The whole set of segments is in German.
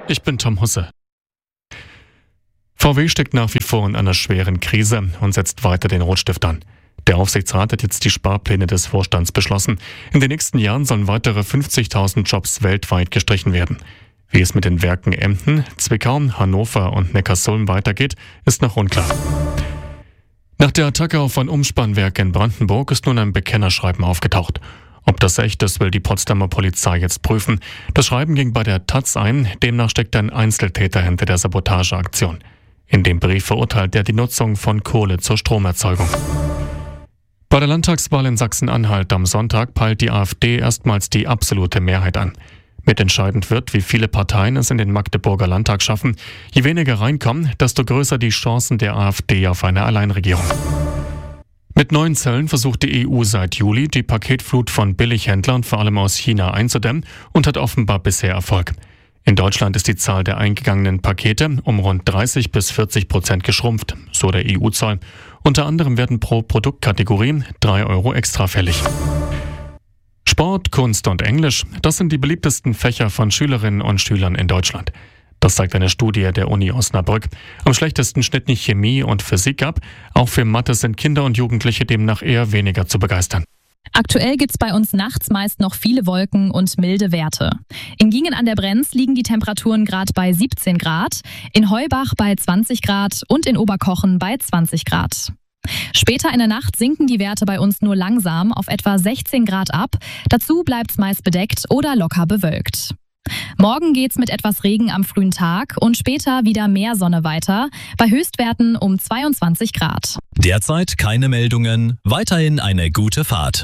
ich bin Tom Husse. VW steckt nach wie vor in einer schweren Krise und setzt weiter den Rotstift an. Der Aufsichtsrat hat jetzt die Sparpläne des Vorstands beschlossen. In den nächsten Jahren sollen weitere 50.000 Jobs weltweit gestrichen werden. Wie es mit den Werken Emden, Zwickau, Hannover und Neckarsulm weitergeht, ist noch unklar. Nach der Attacke auf ein Umspannwerk in Brandenburg ist nun ein Bekennerschreiben aufgetaucht. Ob das echt ist, will die Potsdamer Polizei jetzt prüfen. Das Schreiben ging bei der taz ein, demnach steckt ein Einzeltäter hinter der Sabotageaktion. In dem Brief verurteilt er die Nutzung von Kohle zur Stromerzeugung. Bei der Landtagswahl in Sachsen-Anhalt am Sonntag peilt die AfD erstmals die absolute Mehrheit an. Mitentscheidend wird, wie viele Parteien es in den Magdeburger Landtag schaffen. Je weniger reinkommen, desto größer die Chancen der AfD auf eine Alleinregierung. Mit neuen Zöllen versucht die EU seit Juli, die Paketflut von Billighändlern vor allem aus China einzudämmen und hat offenbar bisher Erfolg. In Deutschland ist die Zahl der eingegangenen Pakete um rund 30-40% geschrumpft, so der EU-Zoll. Unter anderem werden pro Produktkategorie 3 € extra fällig. Sport, Kunst und Englisch, das sind die beliebtesten Fächer von Schülerinnen und Schülern in Deutschland. Das zeigt eine Studie der Uni Osnabrück. Am schlechtesten schnitten Chemie und Physik ab. Auch für Mathe sind Kinder und Jugendliche demnach eher weniger zu begeistern. Aktuell gibt's bei uns nachts meist noch viele Wolken und milde Werte. In Gingen an der Brenz liegen die Temperaturen gerade bei 17 Grad, in Heubach bei 20 Grad und in Oberkochen bei 20 Grad. Später in der Nacht sinken die Werte bei uns nur langsam auf etwa 16 Grad ab. Dazu bleibt's meist bedeckt oder locker bewölkt. Morgen geht's mit etwas Regen am frühen Tag und später wieder mehr Sonne weiter, bei Höchstwerten um 22 Grad. Derzeit keine Meldungen, weiterhin eine gute Fahrt.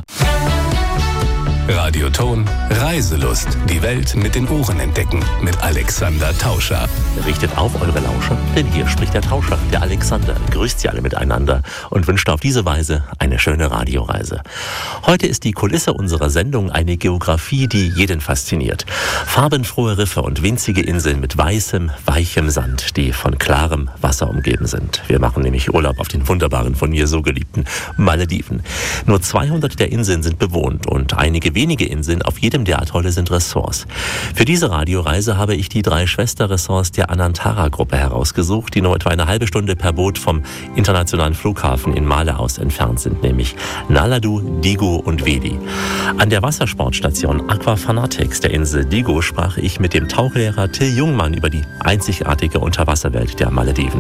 Radioton Reiselust. Die Welt mit den Ohren entdecken. Mit Alexander Tauscher. Richtet auf eure Lauscher, denn hier spricht der Tauscher, der Alexander. Grüßt sie alle miteinander und wünscht auf diese Weise eine schöne Radioreise. Heute ist die Kulisse unserer Sendung eine Geografie, die jeden fasziniert. Farbenfrohe Riffe und winzige Inseln mit weißem, weichem Sand, die von klarem Wasser umgeben sind. Wir machen nämlich Urlaub auf den wunderbaren, von mir so geliebten Malediven. Nur 200 der Inseln sind bewohnt und einige wenige Inseln auf jedem der Atolle sind Ressorts. Für diese Radioreise habe ich die 3 Schwesterressorts der Anantara-Gruppe herausgesucht, die nur etwa eine halbe Stunde per Boot vom internationalen Flughafen in Male aus entfernt sind, nämlich Naladu, Digo und Veli. An der Wassersportstation Aquafanatics der Insel Digo sprach ich mit dem Tauchlehrer Till Jungmann über die einzigartige Unterwasserwelt der Malediven.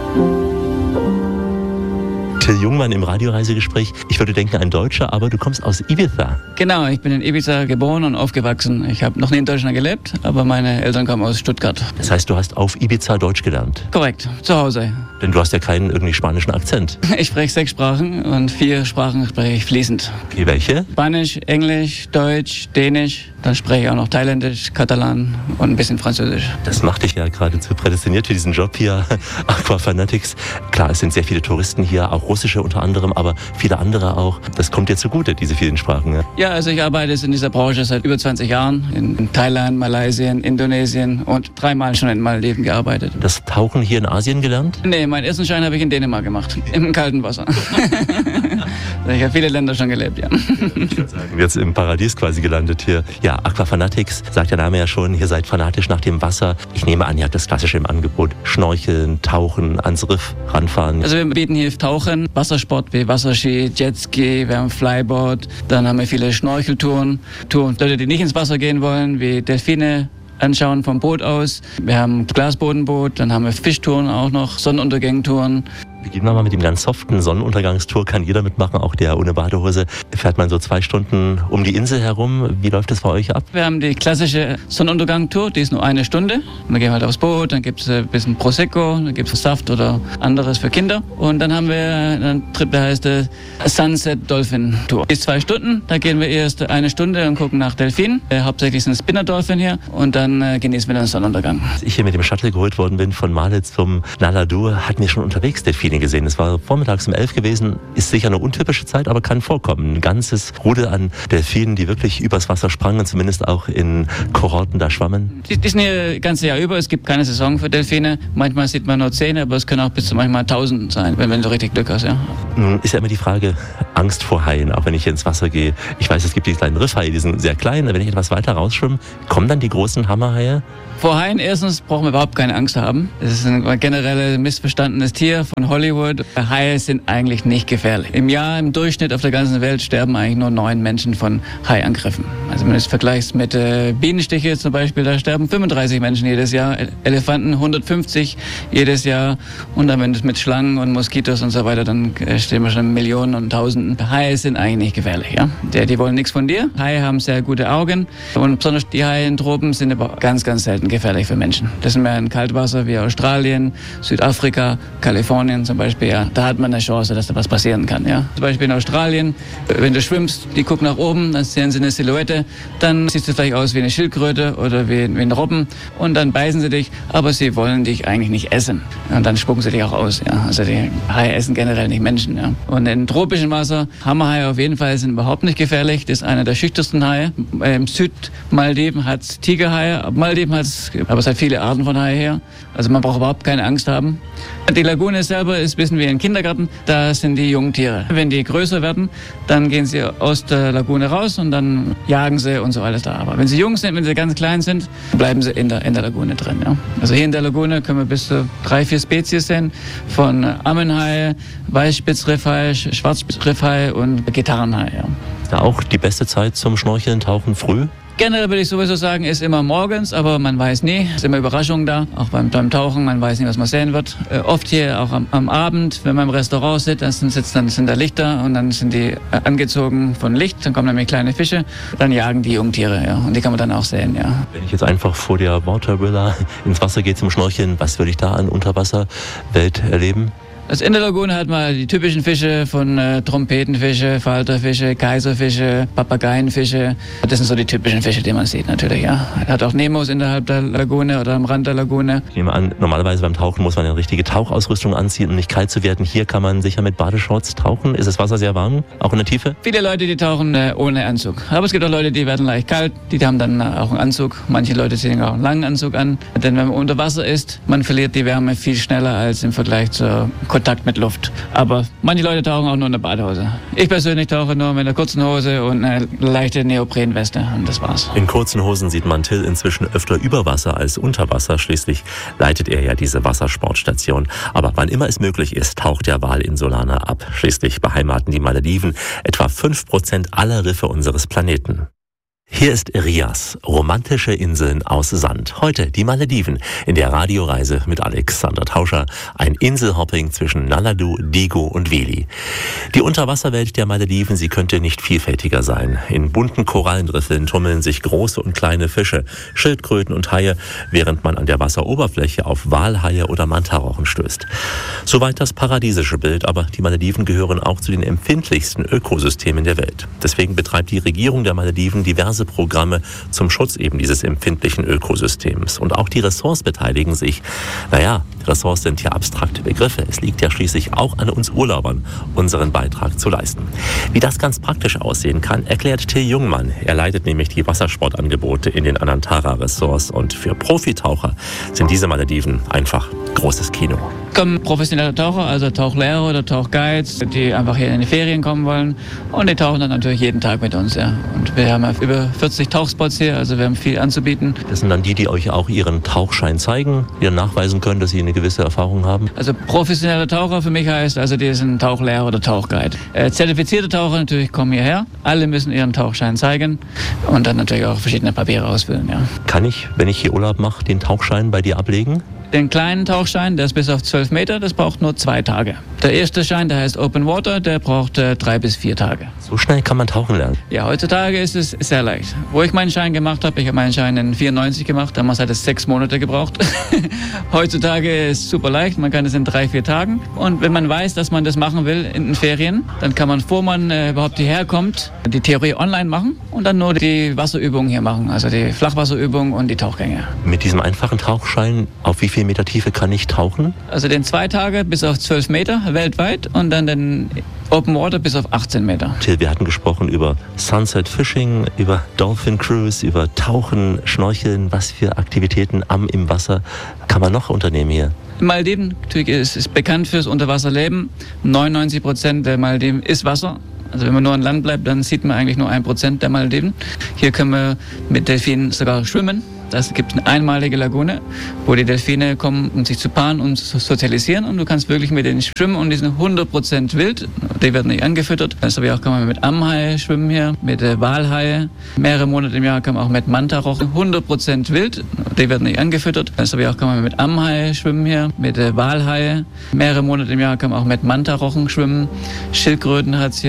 Till Jungmann im Radioreisegespräch. Ich würde denken, ein Deutscher, aber du kommst aus Ibiza. Genau, ich bin in Ibiza geboren und aufgewachsen. Ich habe noch nie in Deutschland gelebt, aber meine Eltern kommen aus Stuttgart. Das heißt, du hast auf Ibiza Deutsch gelernt? Korrekt, zu Hause. Denn du hast ja keinen irgendwie spanischen Akzent. Ich spreche 6 Sprachen und 4 Sprachen spreche ich fließend. Okay, welche? Spanisch, Englisch, Deutsch, Dänisch. Dann spreche ich auch noch Thailändisch, Katalan und ein bisschen Französisch. Das macht dich ja geradezu prädestiniert für diesen Job hier, Aquafanatics. Klar, es sind sehr viele Touristen hier, auch russische unter anderem, aber viele andere auch. Das kommt dir zugute, diese vielen Sprachen. Ja, also ich arbeite in dieser Branche seit über 20 Jahren. In Thailand, Malaysia, Indonesien und 3-mal schon in Malediven gearbeitet. Das Tauchen hier in Asien gelernt? Nee, meinen ersten Schein habe ich in Dänemark gemacht, im kalten Wasser. Ich habe viele Länder schon gelebt, ja. Ich würde sagen, jetzt im Paradies quasi gelandet hier. Ja, Aquafanatics, sagt der Name ja schon, ihr seid fanatisch nach dem Wasser. Ich nehme an, ihr habt das Klassische im Angebot. Schnorcheln, Tauchen, ans Riff ranfahren. Also wir bieten hier Tauchen, Wassersport wie Wasserski, Jetski, wir haben Flyboard, dann haben wir viele Schnorcheltouren. Leute, die nicht ins Wasser gehen wollen, wie Delfine anschauen vom Boot aus. Wir haben Glasbodenboot, dann haben wir Fischtouren auch noch, Sonnenuntergängen-Touren. Beginnen wir mal mit dem ganz soften Sonnenuntergangstour, kann jeder mitmachen, auch der ohne Badehose. Fährt man so 2 Stunden um die Insel herum. Wie läuft das bei euch ab? Wir haben die klassische Sonnenuntergangstour, die ist nur 1 Stunde. Und dann gehen wir halt aufs Boot, dann gibt es ein bisschen Prosecco, dann gibt es Saft oder anderes für Kinder. Und dann haben wir einen Trip, der heißt Sunset Dolphin Tour. Die ist 2 Stunden, da gehen wir erst 1 Stunde und gucken nach Delfinen. Hauptsächlich sind Spinner Dolphin hier und dann genießen wir den Sonnenuntergang. Als ich hier mit dem Shuttle geholt worden bin von Male zum Naladu, hatten wir schon unterwegs Delfine gesehen. Es war vormittags um 11 gewesen, ist sicher eine untypische Zeit, aber kann vorkommen. Ein ganzes Rudel an Delfinen, die wirklich übers Wasser sprangen, zumindest auch in Kohorten da schwammen. Die sind hier das ganze Jahr über, es gibt keine Saison für Delfine. Manchmal sieht man nur 10, aber es können auch bis zu manchmal 1000 sein, wenn du richtig Glück hast. Ja. Nun ist ja immer die Frage, Angst vor Haien, auch wenn ich hier ins Wasser gehe. Ich weiß, es gibt die kleinen Riffhaie, die sind sehr klein. Wenn ich etwas weiter rausschwimme, kommen dann die großen Hammerhaie? Vor Haien erstens brauchen wir überhaupt keine Angst haben. Das ist ein generell missverstandenes Tier von Hollywood. Haie sind eigentlich nicht gefährlich. Im Jahr im Durchschnitt auf der ganzen Welt sterben eigentlich nur 9 Menschen von Haiangriffen. Also wenn du es vergleichst mit Bienenstiche zum Beispiel, da sterben 35 Menschen jedes Jahr, Elefanten 150 jedes Jahr. Und dann wenn du es mit Schlangen und Moskitos und so weiter, dann stehen wir schon Millionen und Tausenden. Haie sind eigentlich nicht gefährlich. Ja? Die wollen nichts von dir. Haie haben sehr gute Augen und besonders die Haie in Tropen sind aber ganz, ganz selten gefährlich für Menschen. Das sind mehr in Kaltwasser wie Australien, Südafrika, Kalifornien zum Beispiel. Ja. Da hat man eine Chance, dass da was passieren kann. Ja. Zum Beispiel in Australien, wenn du schwimmst, die gucken nach oben, dann sehen sie eine Silhouette, dann siehst du vielleicht aus wie eine Schildkröte oder wie ein Robben und dann beißen sie dich, aber sie wollen dich eigentlich nicht essen. Und dann spucken sie dich auch aus. Ja. Also die Haie essen generell nicht Menschen. Ja. Und in tropischem Wasser, Hammerhaie auf jeden Fall sind überhaupt nicht gefährlich. Das ist einer der schüchternsten Haie. Im Südmaldiven hat es Tigerhaie, Maldiven hat aber es hat viele Arten von Haie her. Also man braucht überhaupt keine Angst haben. Die Lagune selber ist ein bisschen wie ein Kindergarten. Da sind die jungen Tiere. Wenn die größer werden, dann gehen sie aus der Lagune raus und dann jagen sie und so alles da. Aber wenn sie jung sind, wenn sie ganz klein sind, bleiben sie in der Lagune drin. Ja. Also hier in der Lagune können wir bis zu 3-4 Spezies sehen. Von Ammenhaie, Weißspitzriffhaie, Schwarzspitzriffhaie und Gitarrenhaie. Ja. Ist da auch die beste Zeit zum Schnorcheln, Tauchen früh? Generell würde ich sowieso sagen, ist immer morgens, aber man weiß nie. Es ist immer Überraschung da, auch beim Tauchen, man weiß nie, was man sehen wird. Oft hier auch am Abend, wenn man im Restaurant sitzt, dann sind da Lichter und dann sind die angezogen von Licht, dann kommen nämlich kleine Fische, dann jagen die Jungtiere, ja, und die kann man dann auch sehen, ja. Wenn ich jetzt einfach vor der Watervilla ins Wasser gehe zum Schnorcheln, was würde ich da an Unterwasserwelt erleben? Also in der Lagune hat man die typischen Fische von Trompetenfische, Falterfische, Kaiserfische, Papageienfische. Das sind so die typischen Fische, die man sieht natürlich, ja. Hat auch Nemos innerhalb der Lagune oder am Rand der Lagune. Ich nehme an, normalerweise beim Tauchen muss man eine richtige Tauchausrüstung anziehen, um nicht kalt zu werden. Hier kann man sicher mit Badeshorts tauchen. Ist das Wasser sehr warm, auch in der Tiefe? Viele Leute, die tauchen ohne Anzug. Aber es gibt auch Leute, die werden leicht kalt, die haben dann auch einen Anzug. Manche Leute ziehen auch einen langen Anzug an. Denn wenn man unter Wasser ist, man verliert die Wärme viel schneller als im Vergleich zur Kontakt mit Luft. Aber manche Leute tauchen auch nur in der Badehose. Ich persönlich tauche nur mit einer kurzen Hose und einer leichten Neoprenweste und das war's. In kurzen Hosen sieht man Till inzwischen öfter über Wasser als unter Wasser. Schließlich leitet er ja diese Wassersportstation. Aber wann immer es möglich ist, taucht der Walinsulaner ab. Schließlich beheimaten die Malediven etwa 5% aller Riffe unseres Planeten. Hier ist Rias, romantische Inseln aus Sand. Heute die Malediven in der Radioreise mit Alexander Tauscher. Ein Inselhopping zwischen Naladu, Digo und Weli. Die Unterwasserwelt der Malediven, sie könnte nicht vielfältiger sein. In bunten Korallenriffeln tummeln sich große und kleine Fische, Schildkröten und Haie, während man an der Wasseroberfläche auf Walhaie oder Mantarochen stößt. Soweit das paradiesische Bild, aber die Malediven gehören auch zu den empfindlichsten Ökosystemen der Welt. Deswegen betreibt die Regierung der Malediven diverse Programme zum Schutz eben dieses empfindlichen Ökosystems. Und auch die Ressorts beteiligen sich. Ressorts sind ja abstrakte Begriffe. Es liegt ja schließlich auch an uns Urlaubern, unseren Beitrag zu leisten. Wie das ganz praktisch aussehen kann, erklärt Till Jungmann. Er leitet nämlich die Wassersportangebote in den Anantara-Ressorts. Und für Profitaucher sind diese Malediven einfach großes Kino. Kommen professionelle Taucher, also Tauchlehrer oder Tauchguides, die einfach hier in die Ferien kommen wollen. Und die tauchen dann natürlich jeden Tag mit uns. Ja. Und wir haben über 40 Tauchspots hier, also wir haben viel anzubieten. Das sind dann die euch auch ihren Tauchschein zeigen, die dann nachweisen können, dass sie eine gewisse Erfahrung haben? Also professionelle Taucher für mich heißt, also die sind Tauchlehrer oder Tauchguide. Zertifizierte Taucher natürlich kommen hierher. Alle müssen ihren Tauchschein zeigen und dann natürlich auch verschiedene Papiere ausfüllen. Ja. Kann ich, wenn ich hier Urlaub mache, den Tauchschein bei dir ablegen? Den kleinen Tauchschein, der ist bis auf 12 Meter, das braucht nur 2 Tage. Der erste Schein, der heißt Open Water, der braucht 3 bis 4 Tage. So schnell kann man tauchen lernen? Ja, heutzutage ist es sehr leicht. Wo ich meinen Schein gemacht habe, ich habe meinen Schein in 94 gemacht, damals hat es 6 Monate gebraucht. Heutzutage ist es super leicht, man kann es in 3-4 Tagen. Und wenn man weiß, dass man das machen will in den Ferien, dann kann man, bevor man überhaupt hierher kommt, die Theorie online machen und dann nur die Wasserübungen hier machen, also die Flachwasserübungen und die Tauchgänge. Mit diesem einfachen Tauchschein, auf wie viel Meter Tiefe kann ich tauchen? Also den 2 Tage bis auf 12 Meter weltweit und dann den Open Water bis auf 18 Meter. Till, wir hatten gesprochen über Sunset Fishing, über Dolphin Cruise, über Tauchen, Schnorcheln. Was für Aktivitäten im Wasser kann man noch unternehmen hier? Malediven ist bekannt fürs Unterwasserleben. 99% der Malediven ist Wasser. Also wenn man nur an Land bleibt, dann sieht man eigentlich nur 1% der Malediven. Hier können wir mit Delfinen sogar schwimmen. Es gibt eine einmalige Lagune, wo die Delfine kommen, um sich zu paaren und zu sozialisieren. Und du kannst wirklich mit denen schwimmen und die sind 100% wild. Die werden nicht angefüttert. Also auch kann man mit Amhaie schwimmen hier, mit Walhaie. Mehrere Monate im Jahr kann man auch mit Mantarochen. 100% wild. Die werden nicht angefüttert. Also auch kann man mit Amhaie schwimmen hier, mit Walhaie. Mehrere Monate im Jahr kann man auch mit Mantarochen schwimmen. Schildkröten hat es hier.